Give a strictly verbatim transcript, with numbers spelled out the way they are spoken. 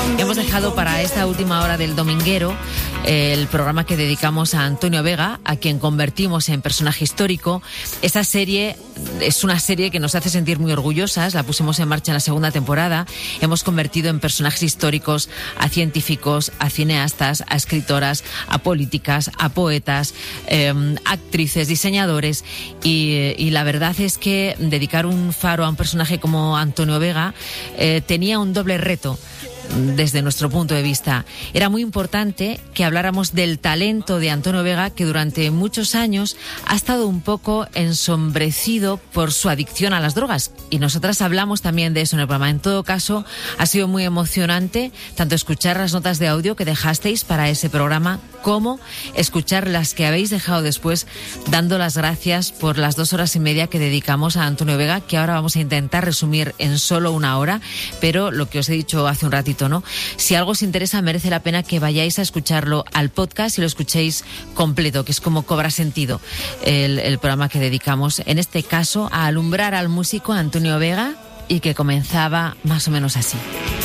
Hemos dejado para esta última hora del dominguero el programa que dedicamos a Antonio Vega, a quien convertimos en personaje histórico. Esta serie es una serie que nos hace sentir muy orgullosas. La pusimos en marcha en la segunda temporada. Hemos convertido en personajes históricos a científicos, a cineastas, a escritoras, a políticas, a poetas, eh, actrices, diseñadores. Y, y la verdad es que dedicar un faro a un personaje como Antonio Vega eh, tenía un doble reto. Desde nuestro punto de vista, era muy importante que habláramos del talento de Antonio Vega, que durante muchos años ha estado un poco ensombrecido por su adicción a las drogas. Y nosotras hablamos también de eso en el programa. En todo caso, ha sido muy emocionante tanto escuchar las notas de audio que dejasteis para ese programa, como escuchar las que habéis dejado después, dando las gracias por las dos horas y media que dedicamos a Antonio Vega, que ahora vamos a intentar resumir en solo una hora. Pero lo que os he dicho hace un ratito, ¿no? Si algo os interesa, merece la pena que vayáis a escucharlo al podcast y lo escuchéis completo, que es como cobra sentido el, el programa que dedicamos, en este caso, a alumbrar al músico Antonio Vega, y que comenzaba más o menos así.